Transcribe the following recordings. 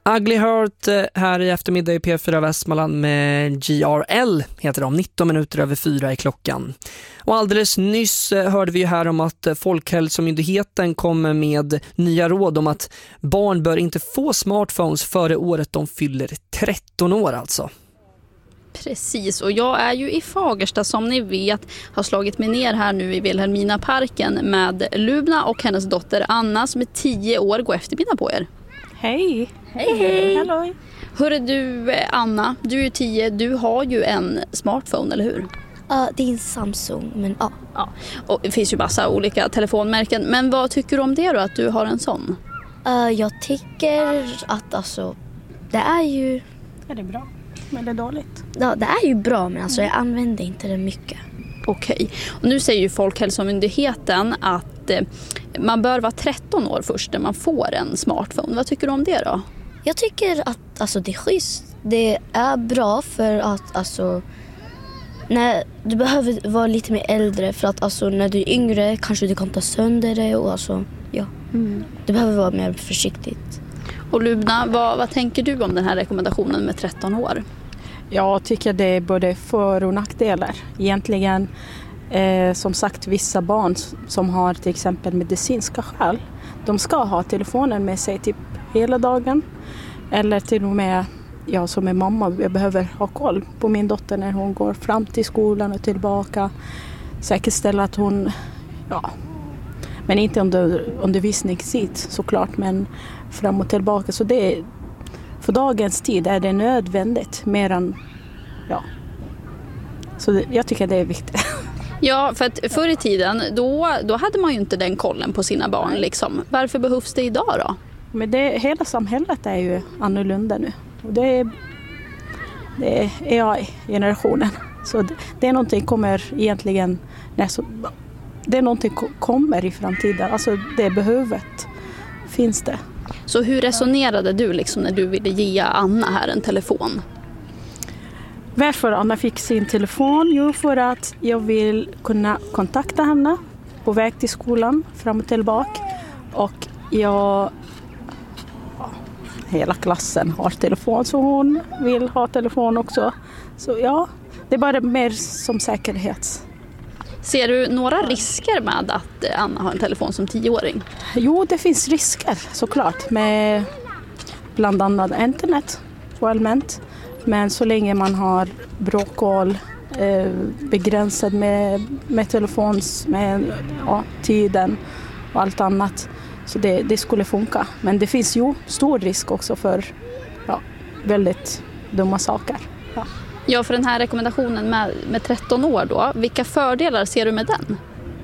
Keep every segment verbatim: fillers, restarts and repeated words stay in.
Ugly Heart här i eftermiddag i P fyra Västmanland med G R L heter de, nitton minuter över fyra i klockan. Och alldeles nyss hörde vi ju här om att Folkhälsomyndigheten kommer med nya råd om att barn bör inte få smartphones före året de fyller tretton år alltså. Precis, och jag är ju i Fagersta som ni vet, har slagit mig ner här nu i Vilhelmina-parken med Lubna och hennes dotter Anna som är tio år. God eftermiddag på er. Hej! Hej, hej! Hallå! Hörru du Anna, du är tio, du har ju en smartphone, eller hur? Ja, uh, det är en Samsung, men ja. Uh. ja. Och det finns ju massa olika telefonmärken, men vad tycker du om det då, att du har en sån? Uh, jag tycker att alltså, det är ju... Är det bra? Eller dåligt? Ja, det är ju bra, men alltså jag använder inte det mycket. Okej, och nu säger ju Folkhälsomyndigheten att eh, man bör vara tretton år först när man får en smartphone. Vad tycker du om det då? Jag tycker att alltså, det är schysst. Det är bra för att alltså, när du behöver vara lite mer äldre för att alltså, när du är yngre kanske du kan ta sönder det och alltså, ja. Mm. Du behöver vara mer försiktigt. Och Lubna, vad, vad tänker du om den här rekommendationen med tretton år? Jag tycker det är både för- och nackdelar. Egentligen, eh, som sagt, vissa barn som har till exempel medicinska skäl, de ska ha telefonen med sig typ hela dagen. Eller till och med, jag som är mamma, jag behöver ha koll på min dotter när hon går fram till skolan och tillbaka. Säkerställa att hon, ja, men inte under undervisningstid såklart, men fram och tillbaka. Så det är, för dagens tid är det nödvändigt mer än, ja. Så det, jag tycker det är viktigt. Ja, för att förr i tiden, då, då hade man ju inte den kollen på sina barn liksom. Varför behövs det idag då? Men det, hela samhället är ju annorlunda nu. Och det är, det är A I-generationen. Så det, det är någonting kommer egentligen, när så, det är någonting kommer i framtiden. Alltså det behovet finns det. Så hur resonerade du liksom när du ville ge Anna här en telefon? Varför Anna fick sin telefon? Jo, för att jag vill kunna kontakta henne på väg till skolan, fram och tillbaka. Och jag, ja, hela klassen har telefon så hon vill ha telefon också. Så ja, det är bara mer som säkerhets. Ser du några risker med att Anna har en telefon som tioåring? Jo, det finns risker såklart med bland annat internet och allmänt. Men så länge man har bra koll, eh, begränsad med, med telefons, med ja, tiden och allt annat. Så det, det skulle funka. Men det finns ju stor risk också för ja, väldigt dumma saker. Ja. Ja, för den här rekommendationen med, med tretton år då, vilka fördelar ser du med den?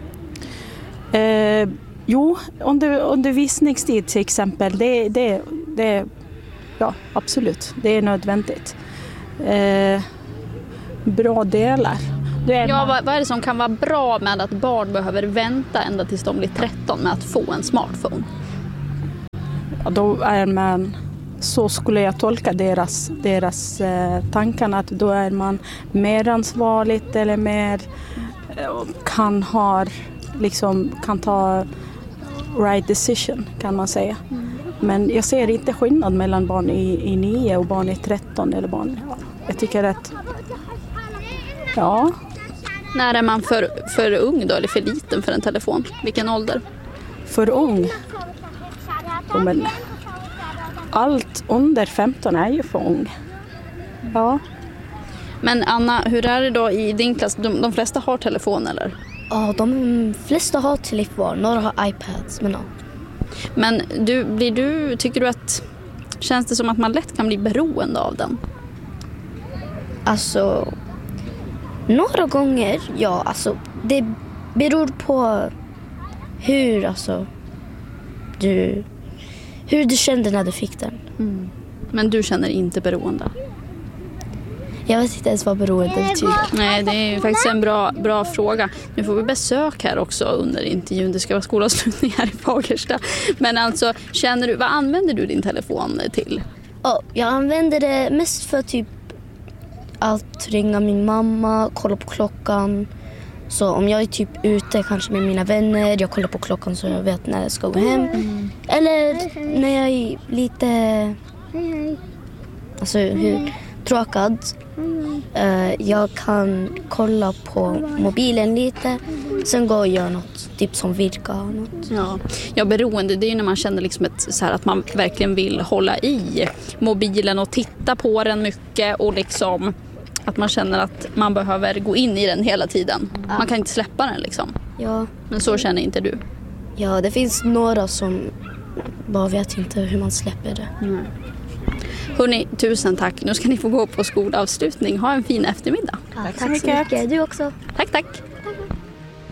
Eh, jo, under, undervisningstid till exempel, det, det, det, ja absolut, det är nödvändigt. Eh, bra delar. Är ja, vad, vad är det som kan vara bra med att barn behöver vänta ända tills de blir tretton med att få en smartphone? Ja, då är man... Så skulle jag tolka deras, deras eh, tankar, att då är man mer ansvarigt eller mer eh, kan, ha, liksom, kan ta right decision kan man säga. Mm. Men jag ser inte skillnad mellan barn i, i nio och barn i tretton eller barn. Ja, jag tycker att ja. När är man för, för ung då eller för liten för en telefon? Vilken ålder? För ung? Ja, men allt under femton är ju för ung. Ja. Men Anna, hur är det då i din klass? De, de flesta har telefon eller? Ja, de flesta har telefon. Några har iPads, men ja. Men du, blir du, tycker du att, känns det som att man lätt kan bli beroende av den? Alltså, några gånger, ja. Alltså, det beror på hur, alltså, du... Hur du kände när du fick den. Mm. Men du känner inte beroende? Jag vet inte ens vad beroende betyder. Nej, det är faktiskt en bra, bra fråga. Nu får vi besök här också under intervjun. Det ska vara skolavslutning här i Fagersta. Men alltså, känner du, vad använder du din telefon till? Oh, jag använder det mest för typ att ringa min mamma, kolla på klockan. Så om jag är typ ute kanske med mina vänner, jag kollar på klockan så jag vet när jag ska gå hem. Mm. Eller när jag är lite Hej, hej. Alltså hur tråkad. Uh, jag kan kolla på mobilen lite. Sen gå och göra något. Typ som virka. Något. Ja. ja, beroende. Det är ju när man känner liksom ett, så här, att man verkligen vill hålla i mobilen och titta på den mycket. Och liksom att man känner att man behöver gå in i den hela tiden. Ja. Man kan inte släppa den liksom. Ja. Men så känner inte du. Ja, det finns några som bara vet inte hur man släpper det. Mm. Hörrni, tusen tack. Nu ska ni få gå på skolavslutning. Ha en fin eftermiddag. Ja, tack, tack så mycket. mycket. Du också. Tack, tack.